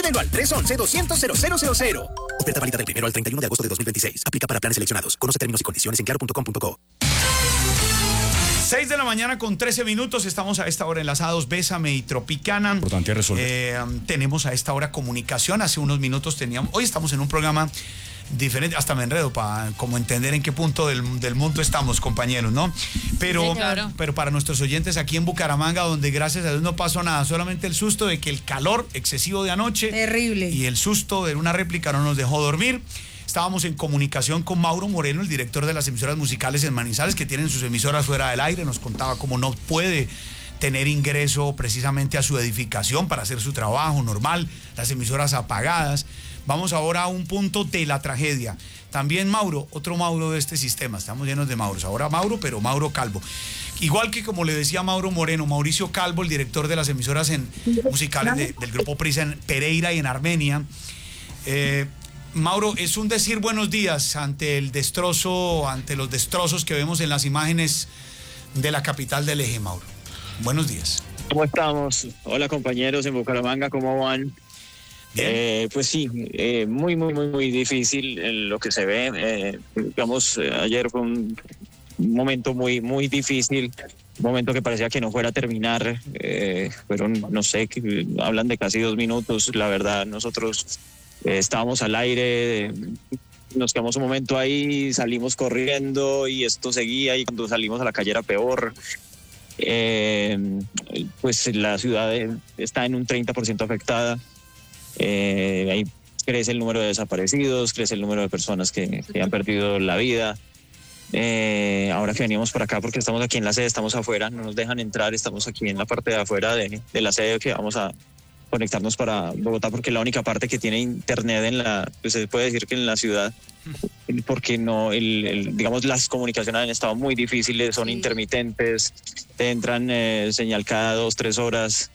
Llámenlo al 311-200-0000. Oferta válida del 1 al 31 de agosto de 2026. Aplica para planes seleccionados. Conoce términos y condiciones en claro.com.co. 6 de la mañana con 13 minutos. Estamos a esta hora enlazados, Bésame y Tropicana. Importante resolver. Tenemos a esta hora comunicación. Hace unos minutos teníamos... Hoy estamos en un programa diferente. Hasta me enredo para como entender en qué punto del mundo estamos, compañeros, ¿no? Pero, Sí, claro. pero para nuestros oyentes aquí en Bucaramanga, donde gracias a Dios no pasó nada, solamente el susto de que el calor excesivo de anoche... Terrible. Y el susto de una réplica no nos dejó dormir. Estábamos en comunicación con Mauro Moreno, el director de las emisoras musicales en Manizales, que tienen sus emisoras fuera del aire. Nos contaba cómo no puede tener ingreso precisamente a su edificación para hacer su trabajo normal, las emisoras apagadas. Vamos ahora a un punto de la tragedia. También Mauro, otro Mauro de este sistema. Estamos llenos de Mauros. Ahora Mauro, pero Mauro Calvo. Igual que como le decía Mauro Moreno, Mauricio Calvo, el director de las emisoras musicales del Grupo Prisa en Pereira y en Armenia. Mauro, es un decir buenos días ante el destrozo, ante los destrozos que vemos en las imágenes de la capital del eje, Mauro. Buenos días. ¿Cómo estamos? Hola compañeros en Bucaramanga, ¿cómo van? Pues sí, muy difícil lo que se ve. Digamos, ayer fue un momento muy difícil, un momento que parecía que no fuera a terminar. Fueron, no sé, hablan de casi 2 minutos. La verdad, nosotros estábamos al aire, nos quedamos un momento ahí, salimos corriendo y esto seguía, y cuando salimos a la calle era peor. Pues la ciudad está en un 30% afectada. Ahí crece el número de desaparecidos, crece el número de personas que han perdido la vida. Ahora que venimos por acá, porque estamos aquí en la sede, estamos afuera, no nos dejan entrar, estamos aquí en la parte de afuera de la sede, que vamos a conectarnos para Bogotá, porque es la única parte que tiene internet pues se puede decir que en la ciudad, porque no, digamos, las comunicaciones han estado muy difíciles, son intermitentes, te entran señal cada 2-3 horas,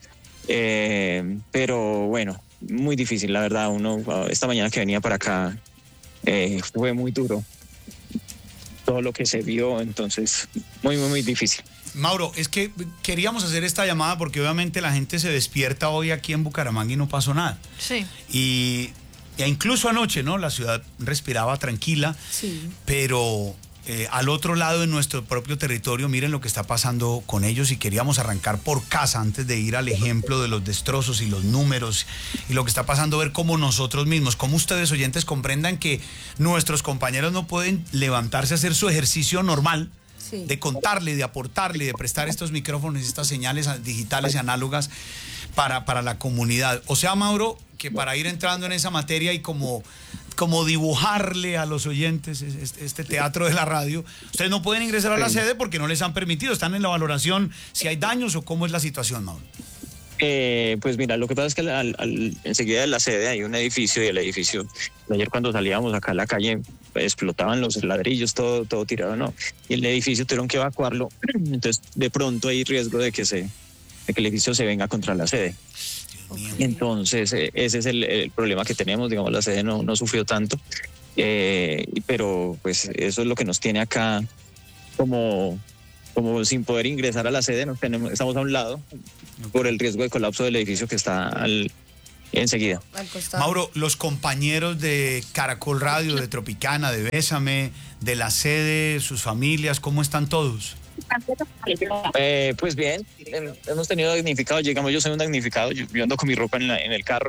pero bueno, muy difícil, la verdad. Esta mañana que venía para acá fue muy duro todo lo que se vio, entonces muy difícil. Mauro, es que queríamos hacer esta llamada porque obviamente la gente se despierta hoy aquí en Bucaramanga y no pasó nada. Sí. Y incluso anoche, ¿no? La ciudad respiraba tranquila, Sí. pero al otro lado de nuestro propio territorio, miren lo que está pasando con ellos, y queríamos arrancar por casa antes de ir al ejemplo de los destrozos y los números y lo que está pasando, ver cómo nosotros mismos, cómo ustedes oyentes comprendan que nuestros compañeros no pueden levantarse a hacer su ejercicio normal, Sí. de contarle, de aportarle, de prestar estos micrófonos, estas señales digitales y análogas para la comunidad. O sea, Mauro, que para ir entrando en esa materia y como dibujarle a los oyentes este teatro de la radio, ustedes no pueden ingresar a la sede porque no les han permitido, están en la valoración si hay daños o cómo es la situación, Mauro. Pues mira, lo que pasa es que enseguida de la sede hay un edificio, y el edificio, ayer cuando salíamos acá a la calle, explotaban los ladrillos, todo tirado, ¿no? Y el edificio tuvieron que evacuarlo, entonces de pronto hay riesgo de que el edificio se venga contra la sede. Entonces ese es el problema que tenemos, digamos, la sede no sufrió tanto, pero pues eso es lo que nos tiene acá como sin poder ingresar a la sede. Estamos a un lado por el riesgo de colapso del edificio que está enseguida. Al costado. Mauro, los compañeros de Caracol Radio, de Tropicana, de Bésame, de la sede, sus familias, ¿cómo están todos? Pues bien, hemos tenido damnificados. Llegamos, yo soy un damnificado, yo ando con mi ropa en el carro,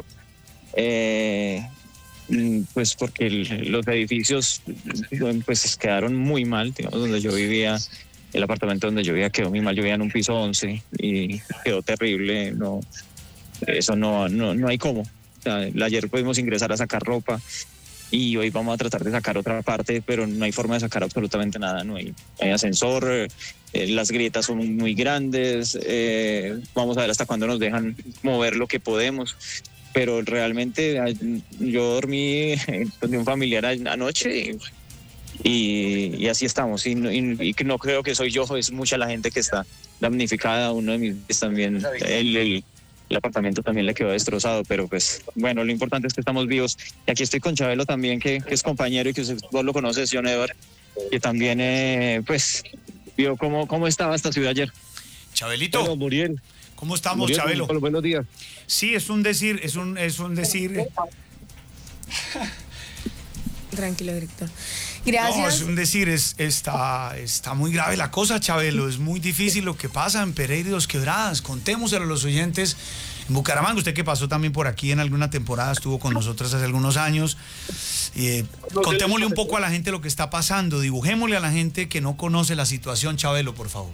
pues porque los edificios pues quedaron muy mal. Digamos, donde yo vivía, el apartamento donde yo vivía quedó muy mal. Yo vivía en un piso 11 y quedó terrible. Eso no hay cómo. O sea, ayer pudimos ingresar a sacar ropa y hoy vamos a tratar de sacar otra parte, pero no hay forma de sacar absolutamente nada. No hay ascensor, las grietas son muy grandes, vamos a ver hasta cuándo nos dejan mover lo que podemos. Pero realmente yo dormí de un familiar anoche y así estamos. Y no creo que soy yo, es mucha la gente que está damnificada. Uno de mis también, el apartamento también le quedó destrozado, pero pues bueno, lo importante es que estamos vivos. Y aquí estoy con Chabelo también, que es compañero y que vos lo conoces, John Edward, que también pues vio cómo estaba esta ciudad ayer. Chabelito, Bueno, Muriel, ¿Cómo estamos, Muriel, Chabelo? Buenos días. Sí, es un decir, es un decir. Tranquilo, director. No, Gracias. es un decir, está muy grave la cosa, Chabelo. Es muy difícil lo que pasa en Pereira y Dos Quebradas. Contémoselo a los oyentes. En Bucaramanga, usted que pasó también por aquí en alguna temporada, estuvo con nosotros hace algunos años. Contémosle un poco a la gente lo que está pasando. Dibujémosle a la gente que no conoce la situación, Chabelo, por favor.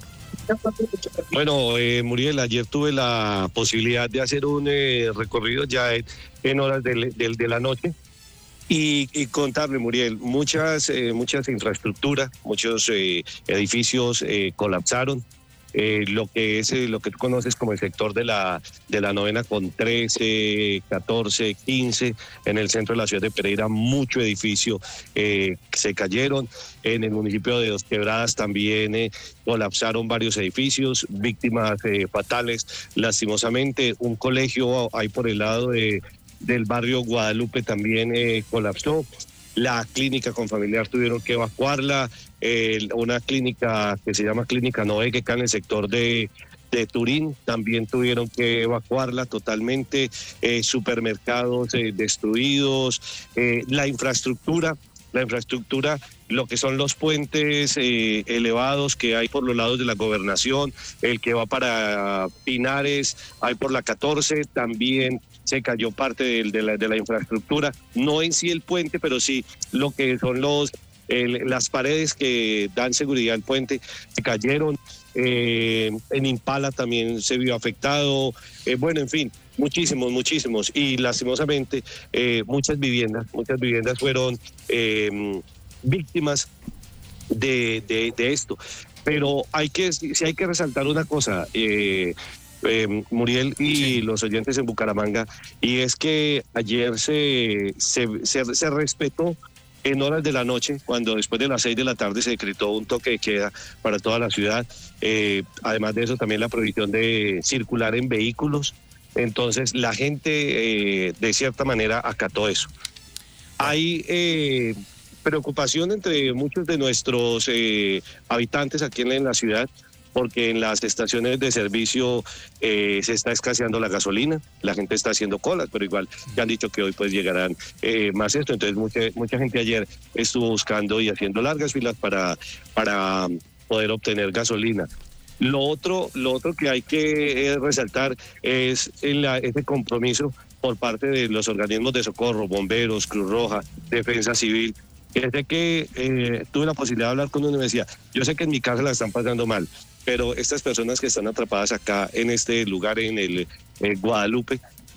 Bueno, Muriel, ayer tuve la posibilidad de hacer un recorrido ya en horas de la noche y contarle, Muriel, muchas infraestructuras, muchos edificios colapsaron. Lo que tú conoces como el sector de la novena con 13, 14, 15, en el centro de la ciudad de Pereira, mucho edificio se cayeron. En el municipio de Dos Quebradas también colapsaron varios edificios, víctimas fatales, lastimosamente. Un colegio ahí por el lado del barrio Guadalupe también colapsó. La clínica con familiar tuvieron que evacuarla. Una clínica que se llama Clínica Noé, que está en el sector de Turín, también tuvieron que evacuarla totalmente. Supermercados destruidos. La infraestructura, lo que son los puentes elevados que hay por los lados de la gobernación, el que va para Pinares, hay por la 14, también se cayó parte de la infraestructura, no en sí el puente, pero sí lo que son las paredes que dan seguridad al puente se cayeron. En Impala también se vio afectado. Bueno, en fin, muchísimos, y lastimosamente muchas viviendas fueron víctimas de esto. Pero sí hay que resaltar una cosa, Muriel y sí, los oyentes en Bucaramanga, y es que ayer se respetó en horas de la noche, cuando después de las 6 de la tarde se decretó un toque de queda para toda la ciudad. Además de eso, también la prohibición de circular en vehículos. Entonces, la gente, de cierta manera, acató eso. Hay preocupación entre muchos de nuestros habitantes aquí en la ciudad, porque en las estaciones de servicio se está escaseando la gasolina, la gente está haciendo colas, pero igual ya han dicho que hoy pues llegarán más esto. Entonces mucha gente ayer estuvo buscando y haciendo largas filas para poder obtener gasolina. Lo otro que hay que resaltar es ese compromiso por parte de los organismos de socorro, bomberos, Cruz Roja, Defensa Civil. Desde que tuve la posibilidad de hablar con una universidad, yo sé que en mi casa la están pasando mal, pero estas personas que están atrapadas acá en este lugar, en el Guadalupe,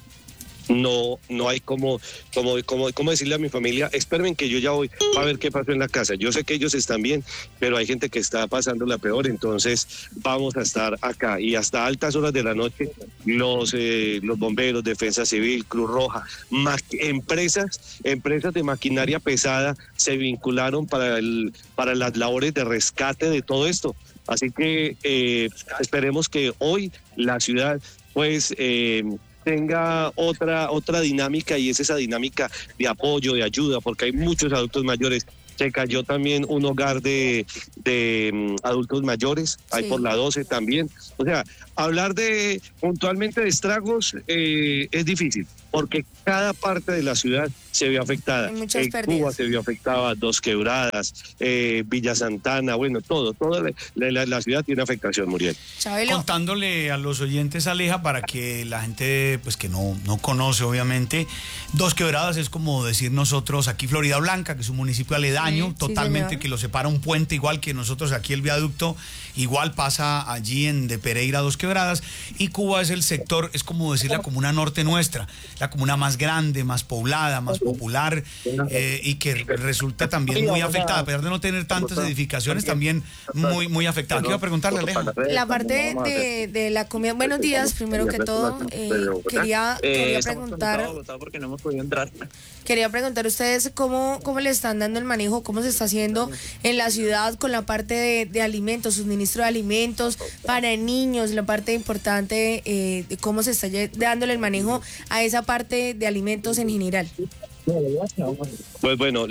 no hay como decirle a mi familia, esperen que yo ya voy a ver qué pasó en la casa. Yo sé que ellos están bien, pero hay gente que está pasando la peor, entonces vamos a estar acá. Y hasta altas horas de la noche, los bomberos, Defensa Civil, Cruz Roja, empresas de maquinaria pesada se vincularon para las labores de rescate de todo esto. Así que esperemos que hoy la ciudad pues tenga otra dinámica, y es esa dinámica de apoyo, de ayuda, porque hay muchos adultos mayores. Se cayó también un hogar de adultos mayores, hay por la 12 también. O sea, hablar puntualmente de estragos es difícil, porque cada parte de la ciudad se vio afectada. Cuba se vio afectada, Dos Quebradas, Villa Santana, bueno, toda la ciudad tiene afectación, Muriel. Chabelo. Contándole a los oyentes, Aleja, para que la gente pues que no conoce, obviamente, Dos Quebradas es como decir nosotros aquí Florida Blanca, que es un municipio aledaño, totalmente, que lo separa un puente, igual que nosotros aquí el viaducto, igual pasa allí de Pereira a Dos Quebradas, y Cuba es el sector, es como decir la comuna norte nuestra, la comuna más grande, más poblada, más popular, y que resulta también muy afectada, a pesar de no tener tantas edificaciones, también muy afectada. ¿Qué iba a preguntarle, Aleja? La parte de la comida. Buenos días, primero que todo. Quería preguntar. Porque no hemos podido entrar. Quería preguntar a ustedes cómo le están dando el manejo, cómo se está haciendo en la ciudad con la parte de alimentos, suministro de alimentos para niños, la parte importante de cómo se está dándole el manejo a esa parte de alimentos en general. Pues bueno,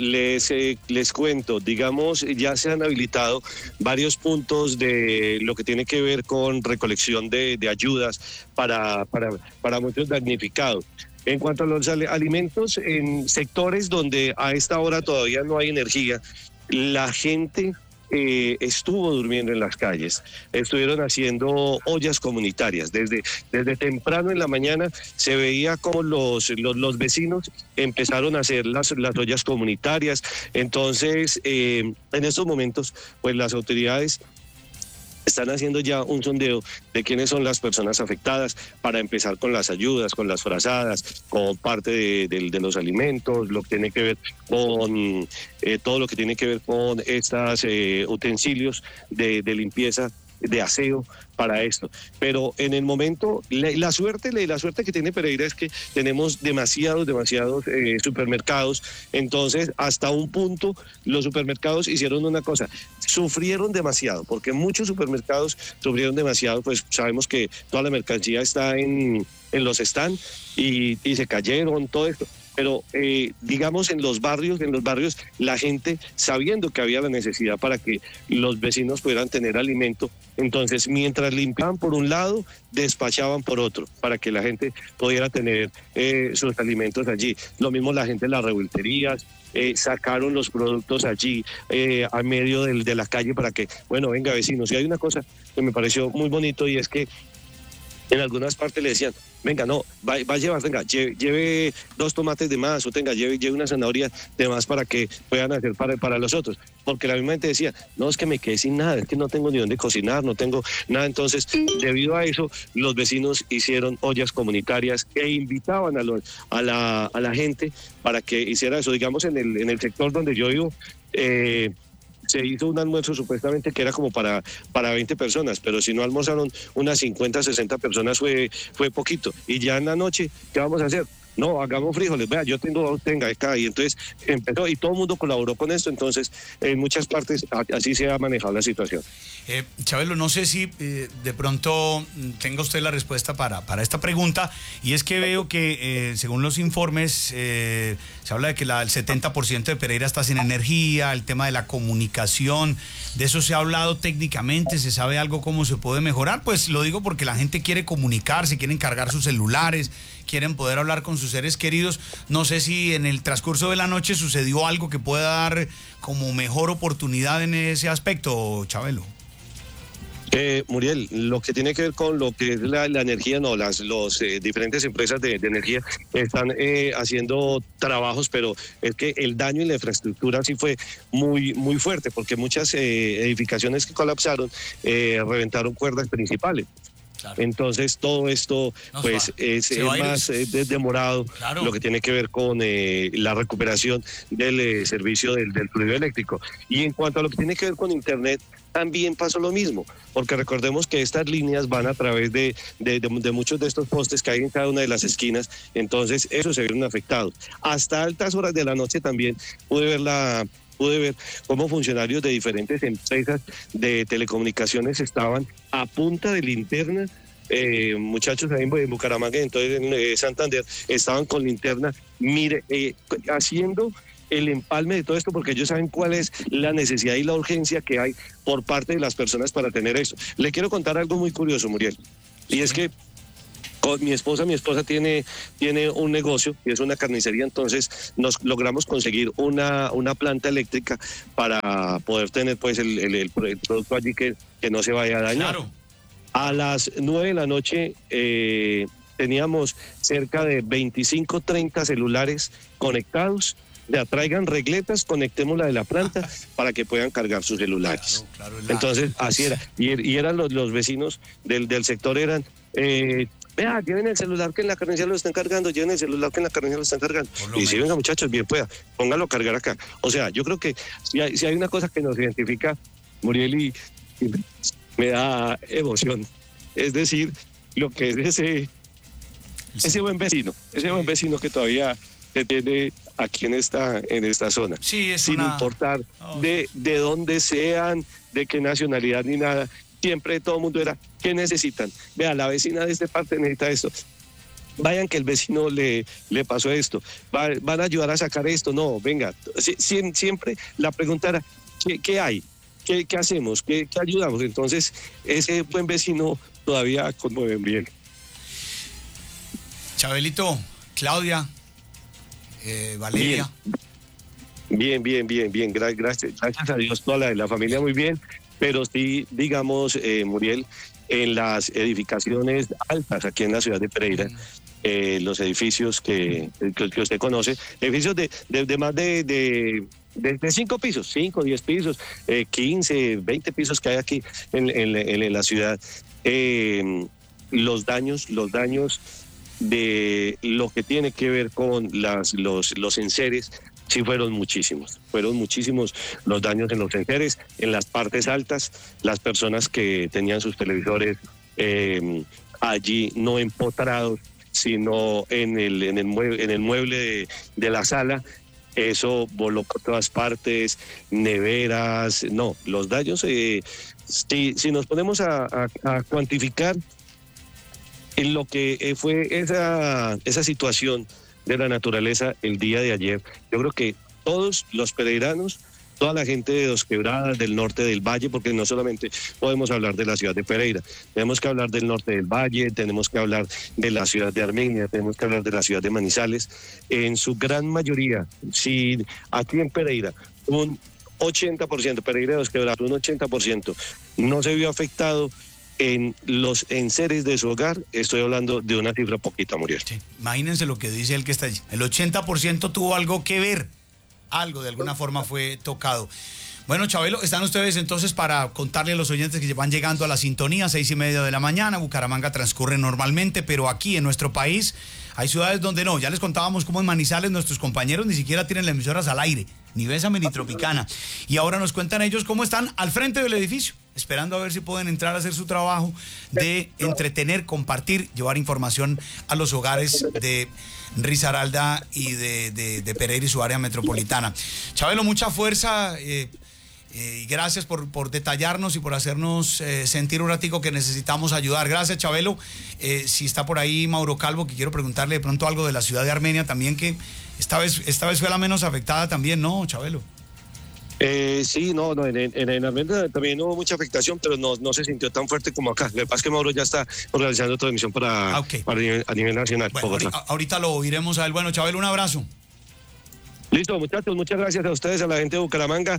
les cuento, digamos, ya se han habilitado varios puntos de lo que tiene que ver con recolección de ayudas para muchos damnificados. En cuanto a los alimentos, en sectores donde a esta hora todavía no hay energía, la gente estuvo durmiendo en las calles, estuvieron haciendo ollas comunitarias. Desde temprano en la mañana se veía como los vecinos empezaron a hacer las ollas comunitarias. Entonces, en estos momentos, pues las autoridades están haciendo ya un sondeo de quiénes son las personas afectadas para empezar con las ayudas, con las frazadas, con parte de los alimentos, lo que tiene que ver con todo lo que tiene que ver con estos utensilios de limpieza, de aseo para esto. Pero en el momento, la suerte que tiene Pereira es que tenemos demasiados supermercados. Entonces, hasta un punto, los supermercados hicieron una cosa, sufrieron demasiado, porque muchos supermercados sufrieron demasiado, pues sabemos que toda la mercancía está en los stands y se cayeron, todo esto. Pero digamos en los barrios la gente, sabiendo que había la necesidad para que los vecinos pudieran tener alimento, entonces mientras limpiaban por un lado, despachaban por otro, para que la gente pudiera tener sus alimentos allí. Lo mismo la gente en las revolterías, sacaron los productos allí a medio de la calle para que, bueno, venga vecinos. Y hay una cosa que me pareció muy bonito, y es que en algunas partes le decían, venga, no, va a llevar, venga, lleve 2 tomates de más, o lleve una zanahoria de más para que puedan hacer para los otros. Porque la misma gente decía, no, es que me quedé sin nada, es que no tengo ni dónde cocinar, no tengo nada. Entonces, debido a eso, los vecinos hicieron ollas comunitarias e invitaban a la gente para que hiciera eso. Digamos, en el sector donde yo vivo, se hizo un almuerzo supuestamente que era como para 20 personas, pero si no almorzaron unas 50, 60 personas fue poquito. Y ya en la noche, ¿qué vamos a hacer? No, hagamos frijoles, vea, yo tenga acá. Y entonces empezó, y todo el mundo colaboró con esto. Entonces, en muchas partes así se ha manejado la situación. Chabelo, no sé si de pronto tenga usted la respuesta para esta pregunta, y es que veo que según los informes se habla de que el 70% de Pereira está sin energía, el tema de la comunicación, de eso se ha hablado técnicamente, ¿se sabe algo cómo se puede mejorar? Pues lo digo porque la gente quiere comunicarse, quieren cargar sus celulares, quieren poder hablar con sus seres queridos. No sé si en el transcurso de la noche sucedió algo que pueda dar como mejor oportunidad en ese aspecto, Chabelo. Muriel, lo que tiene que ver con lo que es la energía, no, los diferentes empresas de energía están haciendo trabajos, pero es que el daño en la infraestructura sí fue muy, muy fuerte, porque muchas edificaciones que colapsaron reventaron cuerdas principales. Claro. Entonces todo esto pues es más demorado, claro, lo que tiene que ver con la recuperación del servicio del fluido eléctrico. Y en cuanto a lo que tiene que ver con internet, también pasó lo mismo, porque recordemos que estas líneas van a través de muchos de estos postes que hay en cada una de las esquinas. Entonces eso se vieron afectados. Hasta altas horas de la noche también pude ver cómo funcionarios de diferentes empresas de telecomunicaciones estaban a punta de linterna. Muchachos ahí en Bucaramanga, entonces en Santander, estaban con linterna, haciendo el empalme de todo esto, porque ellos saben cuál es la necesidad y la urgencia que hay por parte de las personas para tener esto. Le quiero contar algo muy curioso, Muriel, y es que con mi esposa tiene un negocio y es una carnicería. Entonces nos logramos conseguir una planta eléctrica para poder tener pues el producto allí que no se vaya a dañar. Claro. A las 9 de la noche teníamos cerca de 25, 30 celulares conectados. Traigan regletas, conectémosla de la planta para que puedan cargar sus celulares. Claro, entonces así era. Y eran los vecinos del sector, eran... vea, lleven el celular que en la carnicería lo están cargando, lleven el celular que en la carnicería lo están cargando. Y si venga, muchachos, bien pueda, póngalo a cargar acá. O sea, yo creo que si hay una cosa que nos identifica, Muriel, y me da emoción, es decir, lo que es ese buen vecino que todavía se tiene aquí en esta zona. Sí, sin importar de dónde sean, de qué nacionalidad ni nada. Siempre todo el mundo era, ¿qué necesitan? Vea, la vecina de esta parte necesita esto. vayan que el vecino le pasó esto, van a ayudar a sacar esto, no, venga, siempre la pregunta era, ¿qué hay? ¿Qué hacemos? ¿Qué ayudamos? Entonces, ese buen vecino todavía conmueve bien. Chabelito, Claudia, Valeria. Bien. Gracias a Dios, toda la familia muy bien, pero sí, digamos, Muriel, en las edificaciones altas aquí en la ciudad de Pereira, los edificios que usted conoce, edificios de más de 5 pisos, 5, 10 pisos, 15, 20 pisos que hay aquí en la ciudad, los daños de lo que tiene que ver con los enseres, sí fueron muchísimos los daños en los enseres, en las partes altas, las personas que tenían sus televisores allí no empotrados, sino en el mueble de la sala. Eso voló por todas partes, neveras, no, los daños, si nos ponemos a cuantificar en lo que fue esa situación de la naturaleza el día de ayer, yo creo que todos los pereiranos, toda la gente de Dos Quebradas, del norte del valle, porque no solamente podemos hablar de la ciudad de Pereira, tenemos que hablar del norte del valle, tenemos que hablar de la ciudad de Armenia, tenemos que hablar de la ciudad de Manizales, en su gran mayoría, si aquí en Pereira un 80%, Pereira de Dos Quebradas, un 80% no se vio afectado en los enseres de su hogar, estoy hablando de una cifra poquita, Muriel. Sí, imagínense lo que dice el que está allí. El 80% tuvo algo que ver, algo de alguna forma fue tocado. Bueno, Chabelo, están ustedes entonces para contarle a los oyentes que van llegando a la sintonía, 6:30 de la mañana. Bucaramanga transcurre normalmente, pero aquí en nuestro país hay ciudades donde no. Ya les contábamos cómo en Manizales nuestros compañeros ni siquiera tienen las emisoras al aire, ni Bésame ni Tropicana. Y ahora nos cuentan ellos cómo están al frente del edificio, esperando a ver si pueden entrar a hacer su trabajo de entretener, compartir, llevar información a los hogares de Risaralda y de Pereira y su área metropolitana. Chabelo, mucha fuerza y gracias por detallarnos y por hacernos sentir un ratico que necesitamos ayudar. Gracias, Chabelo. Si está por ahí Mauro Calvo, que quiero preguntarle de pronto algo de la ciudad de Armenia también, que esta vez fue la menos afectada también, ¿no, Chabelo? Sí, no, en Armenia también hubo mucha afectación, pero no se sintió tan fuerte como acá. Lo que pasa es que Mauro ya está organizando transmisión para a nivel nacional. Bueno, ahorita lo oiremos a él. Bueno, Chabelo, un abrazo. Listo, muchachos, muchas gracias a ustedes, a la gente de Bucaramanga.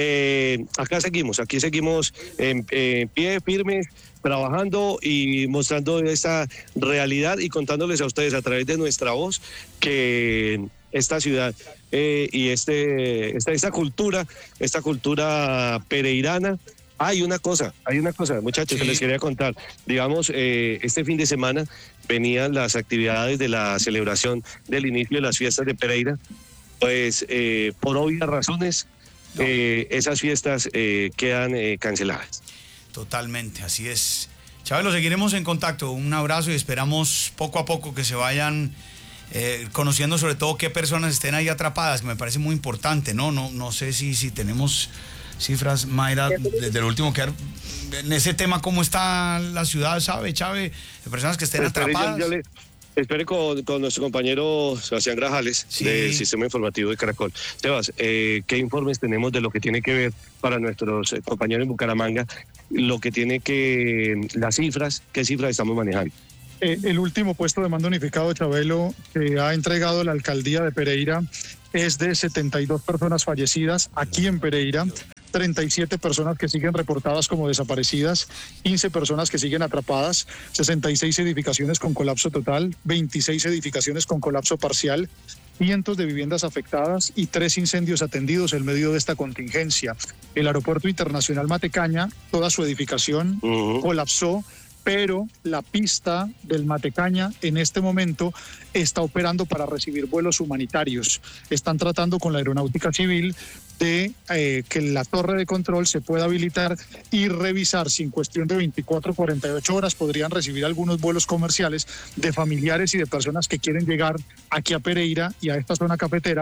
Aquí seguimos en pie, firmes, trabajando y mostrando esta realidad y contándoles a ustedes a través de nuestra voz que esta ciudad y esta cultura pereirana. Hay una cosa, muchachos, que les quería contar. Digamos, este fin de semana venían las actividades de la celebración del inicio de las fiestas de Pereira. Pues por obvias razones esas fiestas quedan canceladas. Totalmente, así es. Chabelo, seguiremos en contacto. Un abrazo y esperamos poco a poco que se vayan conociendo sobre todo qué personas estén ahí atrapadas, que me parece muy importante, ¿no? No sé si tenemos cifras, Mayra, desde lo último que en ese tema, ¿cómo está la ciudad, sabe, Chávez, de personas que estén atrapadas? Espere con nuestro compañero Sebastián Grajales, sí, del Sistema Informativo de Caracol. Sebas, ¿qué informes tenemos de lo que tiene que ver para nuestros compañeros en Bucaramanga, lo que tiene que, las cifras, qué cifras estamos manejando? El último puesto de mando unificado, Chabelo, que ha entregado la alcaldía de Pereira es de 72 personas fallecidas aquí en Pereira, 37 personas que siguen reportadas como desaparecidas, 15 personas que siguen atrapadas, 66 edificaciones con colapso total, 26 edificaciones con colapso parcial, cientos de viviendas afectadas y 3 incendios atendidos en medio de esta contingencia. El Aeropuerto Internacional Matecaña, toda su edificación colapsó, pero la pista del Matecaña en este momento está operando para recibir vuelos humanitarios. Están tratando con la Aeronáutica Civil de que la torre de control se pueda habilitar y revisar si en cuestión de 24 o 48 horas podrían recibir algunos vuelos comerciales de familiares y de personas que quieren llegar aquí a Pereira y a esta zona cafetera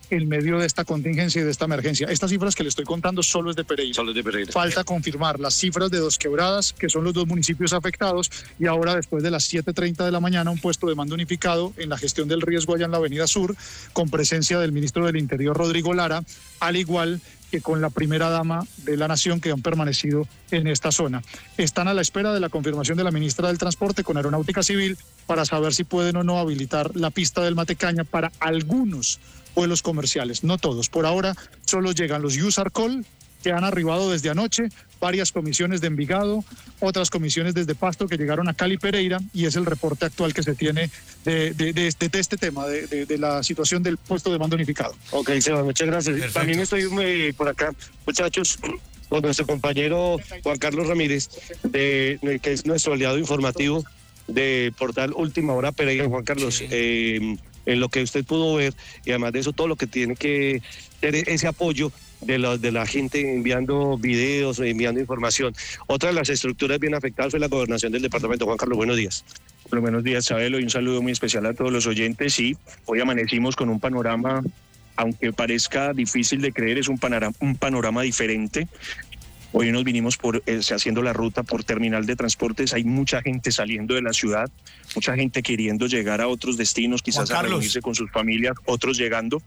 en medio de esta contingencia y de esta emergencia. Estas cifras que le estoy contando solo es de Pereira. Solo es de Pereira. Falta confirmar las cifras de Dos Quebradas, que son los dos municipios afectados, y ahora después de las 7:30 de la mañana un puesto de mando unificado en la gestión del riesgo allá en la Avenida Sur, con presencia del ministro del Interior, Rodrigo Lara, al igual que con la primera dama de la Nación, que han permanecido en esta zona. Están a la espera de la confirmación de la ministra del Transporte con Aeronáutica Civil para saber si pueden o no habilitar la pista del Matecaña para algunos vuelos comerciales, no todos. Por ahora solo llegan los Yusarcol, que han arribado desde anoche, varias comisiones de Envigado, otras comisiones desde Pasto que llegaron a Cali, Pereira, y es el reporte actual que se tiene de este tema, de la situación del puesto de mando unificado. Ok, Seba, muchas gracias. Perfecto. También estoy por acá, muchachos, con nuestro compañero Juan Carlos Ramírez, que es nuestro aliado informativo de portal Última Hora Pereira. Juan Carlos, Sí. En lo que usted pudo ver, y además de eso, todo lo que tiene que tener ese apoyo de la gente enviando videos, enviando información. Otra de las estructuras bien afectadas fue la gobernación del departamento. Juan Carlos, buenos días. Bueno, buenos días, Chabelo, y un saludo muy especial a todos los oyentes. Sí, hoy amanecimos con un panorama, aunque parezca difícil de creer, es un panorama diferente. Hoy nos vinimos haciendo la ruta por terminal de transportes. Hay mucha gente saliendo de la ciudad, mucha gente queriendo llegar a otros destinos, quizás a reunirse con sus familias, otros llegando.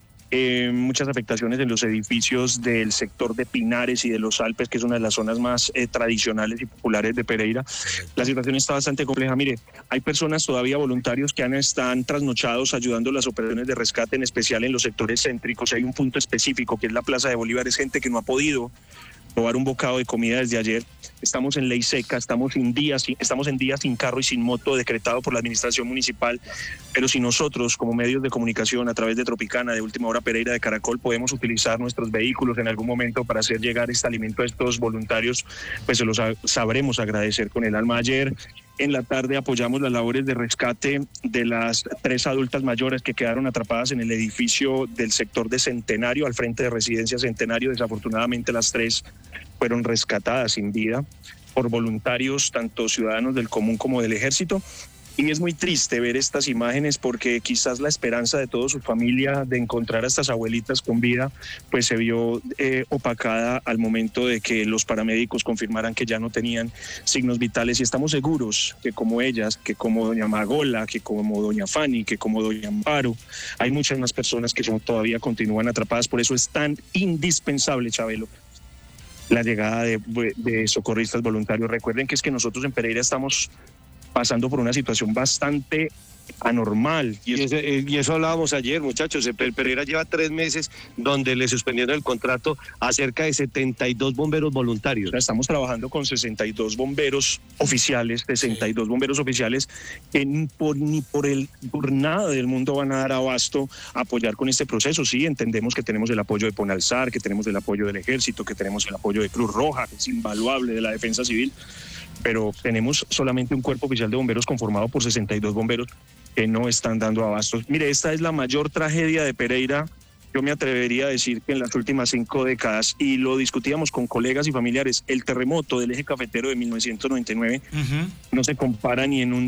Muchas afectaciones en los edificios del sector de Pinares y de los Alpes, que es una de las zonas más tradicionales y populares de Pereira. La situación está bastante compleja. Mire, hay personas todavía, voluntarios, que están trasnochados ayudando a las operaciones de rescate, en especial en los sectores céntricos. Hay un punto específico que es la Plaza de Bolívar. Es gente que no ha podido probar un bocado de comida desde ayer. Estamos en ley seca, estamos en días sin carro y sin moto decretado por la administración municipal, pero si nosotros como medios de comunicación a través de Tropicana, de Última Hora Pereira, de Caracol, podemos utilizar nuestros vehículos en algún momento para hacer llegar este alimento a estos voluntarios, pues se los sabremos agradecer con el alma. Ayer en la tarde apoyamos las labores de rescate de las 3 adultas mayores que quedaron atrapadas en el edificio del sector de Centenario, al frente de Residencia Centenario. Desafortunadamente las 3 fueron rescatadas sin vida por voluntarios, tanto ciudadanos del común como del ejército. Y es muy triste ver estas imágenes porque quizás la esperanza de toda su familia de encontrar a estas abuelitas con vida pues se vio opacada al momento de que los paramédicos confirmaran que ya no tenían signos vitales, y estamos seguros que como ellas, que como doña Magola, que como doña Fanny, que como doña Amparo, hay muchas más personas que todavía continúan atrapadas. Por eso es tan indispensable, Chabelo, la llegada de socorristas voluntarios. Recuerden que es que nosotros en Pereira estamos pasando por una situación bastante anormal. Y eso hablábamos ayer, muchachos. Pereira lleva 3 meses donde le suspendieron el contrato a cerca de 72 bomberos voluntarios. O sea, estamos trabajando con 62 bomberos oficiales, 62 bomberos oficiales que ni por nada del mundo van a dar abasto a apoyar con este proceso. Sí, entendemos que tenemos el apoyo de Ponalzar, que tenemos el apoyo del Ejército, que tenemos el apoyo de Cruz Roja, que es invaluable, de la Defensa Civil, pero tenemos solamente un cuerpo oficial de bomberos conformado por 62 bomberos que no están dando abastos. Mire, esta es la mayor tragedia de Pereira, yo me atrevería a decir que en las últimas 5 décadas, y lo discutíamos con colegas y familiares. El terremoto del eje cafetero de 1999 no se compara ni en un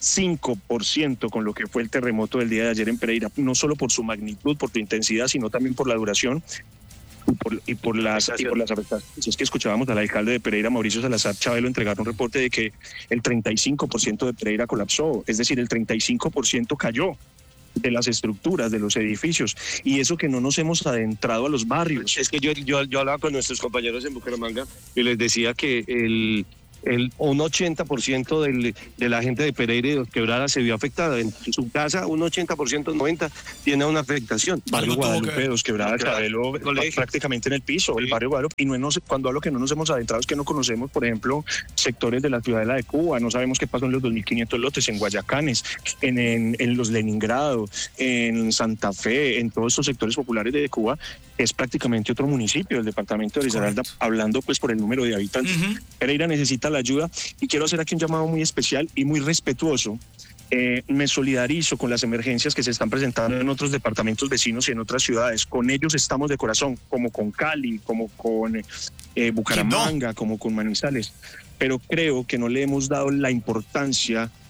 5% con lo que fue el terremoto del día de ayer en Pereira, no solo por su magnitud, por su intensidad, sino también por la duración y por las afectaciones. Es que escuchábamos al alcalde de Pereira, Mauricio Salazar Chabelo, entregar un reporte de que el 35% de Pereira colapsó, es decir, el 35% cayó de las estructuras, de los edificios, y eso que no nos hemos adentrado a los barrios. Es que yo hablaba con nuestros compañeros en Bucaramanga y les decía que un 80% de la gente de Pereira y de Dos Quebradas se vio afectada. En su casa, un 80%, 90% tiene una afectación. Barrio Guadalupe, Dos Quebradas, Chabelo, prácticamente en el piso, sí. El barrio Guadalupe. Y cuando hablo que no nos hemos adentrado es que no conocemos, por ejemplo, sectores de la Ciudadela de Cuba, no sabemos qué pasó en los 2.500 lotes, en Guayacanes, en los Leningrado, en Santa Fe, en todos estos sectores populares de Cuba. Es prácticamente otro municipio, el departamento de Risaralda, hablando pues por el número de habitantes. Pereira necesita la ayuda, y quiero hacer aquí un llamado muy especial y muy respetuoso. Me solidarizo con las emergencias que se están presentando en otros departamentos vecinos y en otras ciudades. Con ellos estamos de corazón, como con Cali, como con Bucaramanga, como con Manizales. Pero creo que no le hemos dado la importancia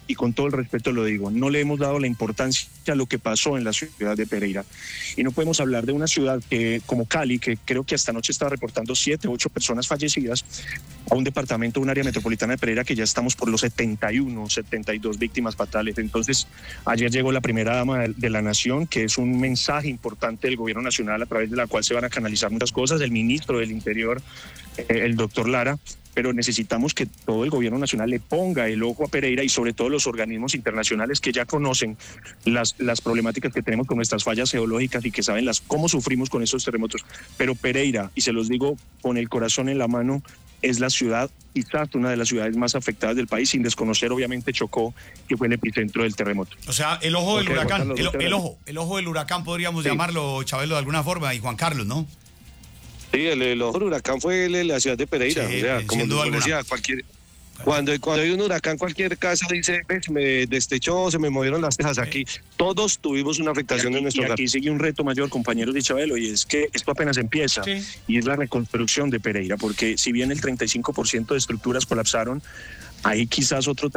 y con todo el respeto lo digo, no le hemos dado la importancia a lo que pasó en la ciudad de Pereira. Y no podemos hablar de una ciudad que, como Cali, que creo que hasta anoche estaba reportando 7, 8 personas fallecidas, a un departamento, un área metropolitana de Pereira que ya estamos por los 71, 72 víctimas fatales. Entonces, ayer llegó la primera dama de la nación, que es un mensaje importante del gobierno nacional a través de la cual se van a canalizar muchas cosas, el ministro del Interior, el doctor Lara, pero necesitamos que todo el gobierno nacional le ponga el ojo a Pereira y sobre todo los organismos internacionales que ya conocen las problemáticas que tenemos con nuestras fallas geológicas y que saben cómo sufrimos con estos terremotos. Pero Pereira, y se los digo con el corazón en la mano, es la ciudad, quizás una de las ciudades más afectadas del país, sin desconocer obviamente Chocó, que fue el epicentro del terremoto. O sea, el ojo del huracán, el ojo del huracán podríamos llamarlo, Chabelo, de alguna forma, y Juan Carlos, ¿no? Sí, el ojo del huracán fue la ciudad de Pereira. Sí, o sea, como decía, cuando hay un huracán, cualquier casa dice, me destechó, se me movieron las tejas aquí. Todos tuvimos una afectación en nuestro hogar. Aquí sigue un reto mayor, compañeros de Chabelo, y es que esto apenas empieza, y es la reconstrucción de Pereira, porque si bien el 35% de estructuras colapsaron, hay quizás otro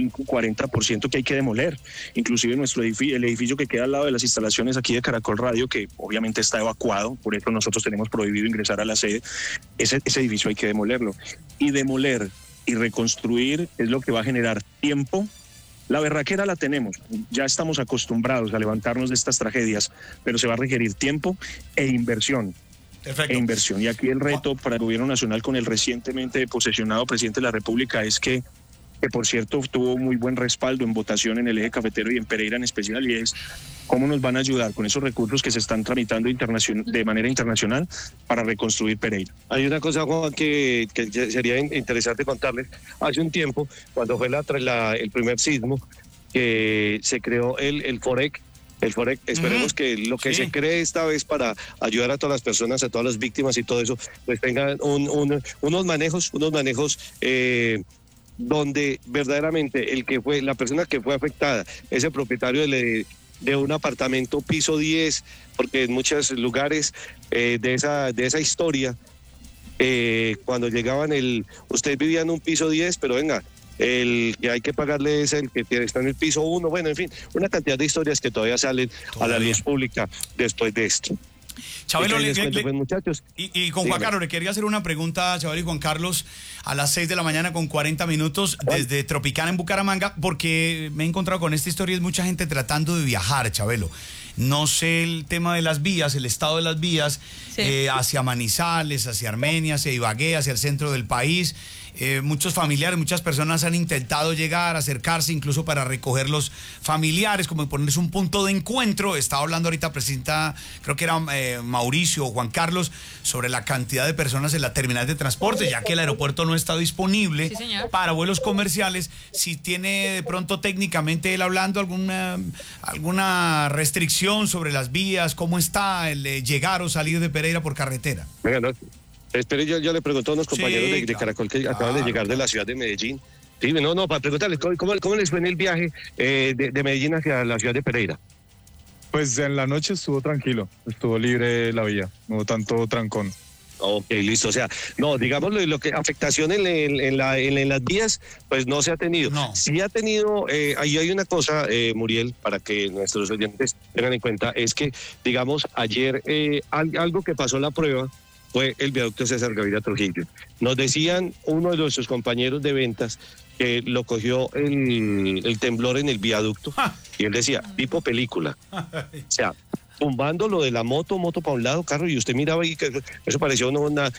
35-40% que hay que demoler. Inclusive el edificio que queda al lado de las instalaciones aquí de Caracol Radio, que obviamente está evacuado, por eso nosotros tenemos prohibido ingresar a la sede, ese edificio hay que demolerlo. Y demoler y reconstruir es lo que va a generar tiempo. La berraquera la tenemos, ya estamos acostumbrados a levantarnos de estas tragedias, pero se va a requerir tiempo e inversión. Perfecto. E inversión. Y aquí el reto para el gobierno nacional con el recientemente posesionado presidente de la República es que por cierto tuvo muy buen respaldo en votación en el eje cafetero y en Pereira en especial, y es cómo nos van a ayudar con esos recursos que se están tramitando de manera internacional para reconstruir Pereira. Hay una cosa, Juan, que sería interesante contarles. Hace un tiempo, cuando fue el primer sismo, que se creó el FOREC. El FOREC, esperemos que lo que se cree esta vez para ayudar a todas las personas, a todas las víctimas y todo eso, pues tengan unos manejos donde verdaderamente la persona que fue afectada, ese propietario de un apartamento piso 10, porque en muchos lugares de esa historia, cuando llegaban usted vivía en un piso 10, pero venga, el que hay que pagarle es el que está en el piso 1, bueno, en fin, una cantidad de historias que todavía salen a la luz pública después de esto. Chabelo, pues, muchachos. Y con Juan Carlos, le quería hacer una pregunta a Chabelo y Juan Carlos a las 6 de la mañana con 40 minutos desde Tropicana en Bucaramanga, porque me he encontrado con esta historia, es mucha gente tratando de viajar, Chabelo. No sé el tema de las vías, el estado de las vías, hacia Manizales, hacia Armenia, hacia Ibagué, hacia el centro del país. Muchos familiares, muchas personas han intentado llegar, acercarse, incluso para recoger los familiares, como ponerse un punto de encuentro. Estaba hablando ahorita, presidenta, creo que era Mauricio o Juan Carlos, sobre la cantidad de personas en la terminal de transporte, ya que el aeropuerto no está disponible para vuelos comerciales. Si tiene de pronto técnicamente él hablando alguna restricción sobre las vías, ¿cómo está el llegar o salir de Pereira por carretera? Venga, no. Espere, yo le pregunto a unos compañeros de Caracol que acaban de llegar de la ciudad de Medellín. Sí, para preguntarles, ¿cómo les fue en el viaje de Medellín hacia la ciudad de Pereira? Pues en la noche estuvo tranquilo, estuvo libre la vía, no hubo tanto trancón. Ok, listo. O sea, no, digamos lo que afectación en las vías, pues no se ha tenido. No. Sí ha tenido, ahí hay una cosa, Muriel, para que nuestros oyentes tengan en cuenta, es que, digamos, ayer algo que pasó en la prueba fue el viaducto César Gaviria Trujillo. Nos decían uno de nuestros compañeros de ventas que lo cogió el temblor en el viaducto y él decía, tipo película. O sea, tumbando lo de la moto para un lado, carro, y usted miraba y que eso parecía una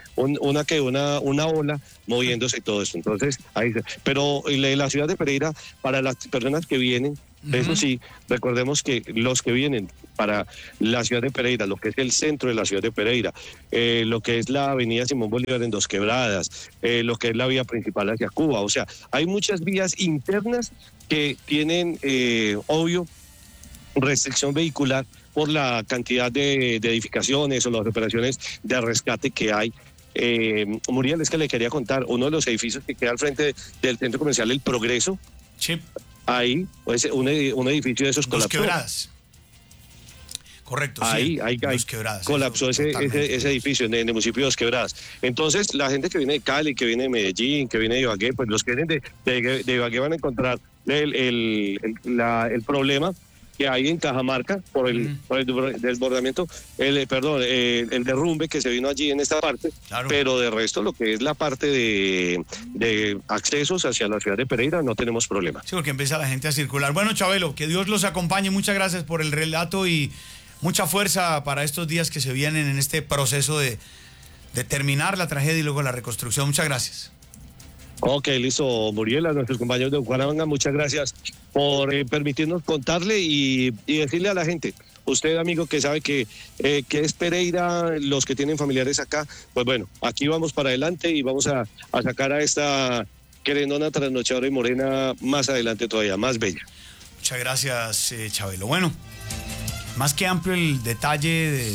ola moviéndose y todo eso. Entonces, ahí, pero la ciudad de Pereira, para las personas que vienen, eso sí, recordemos que los que vienen para la ciudad de Pereira, lo que es el centro de la ciudad de Pereira, lo que es la avenida Simón Bolívar en Dos Quebradas, lo que es la vía principal hacia Cuba, o sea, hay muchas vías internas que tienen, obvio, restricción vehicular por la cantidad de edificaciones o las operaciones de rescate que hay. Muriel, es que le quería contar, uno de los edificios que queda al frente del centro comercial El Progreso, ahí, pues, un edificio de esos colapsó. Dos Quebradas. Correcto, ahí Dos Quebradas, colapsó ese edificio en el municipio de Dos Quebradas. Entonces, la gente que viene de Cali, que viene de Medellín, que viene de Ibagué, pues los que vienen de Ibagué van a encontrar el problema que hay en Cajamarca por el desbordamiento, el derrumbe que se vino allí en esta parte, Claro. Pero de resto lo que es la parte de accesos hacia la ciudad de Pereira no tenemos problema. Sí, porque empieza la gente a circular. Bueno, Chabelo, que Dios los acompañe. Muchas gracias por el relato y mucha fuerza para estos días que se vienen en este proceso de terminar la tragedia y luego la reconstrucción. Muchas gracias. Ok, listo, Muriel, a nuestros compañeros de Bucaramanga, muchas gracias por permitirnos contarle y decirle a la gente, usted amigo que sabe que es Pereira, los que tienen familiares acá, pues bueno, aquí vamos para adelante y vamos a sacar a esta querendona trasnochadora y morena más adelante todavía, más bella. Muchas gracias, Chabelo. Bueno, más que amplio el detalle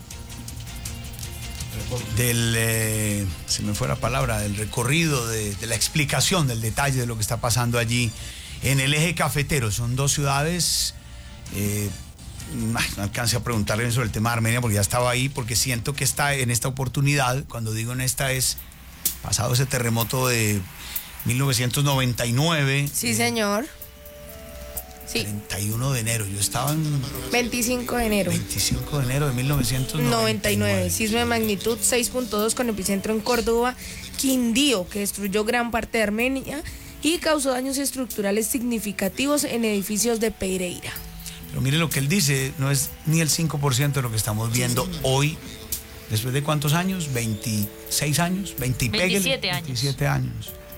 se me fue la palabra, del recorrido, de la explicación del detalle de lo que está pasando allí en el eje cafetero. Son dos ciudades, no alcancé a preguntarle sobre el tema de Armenia porque ya estaba ahí, porque siento que está en esta oportunidad, cuando digo en esta es pasado ese terremoto de 1999. Sí, señor. Sí. 31 de enero, yo estaba en 25 de enero. 25 de enero de 1999. Sismo de magnitud 6.2 con epicentro en Córdoba, Quindío, que destruyó gran parte de Armenia y causó daños estructurales significativos en edificios de Pereira. Pero mire lo que él dice, no es ni el 5% de lo que estamos viendo hoy. ¿Después de cuántos años? ¿26 años? 27 años. 27 años.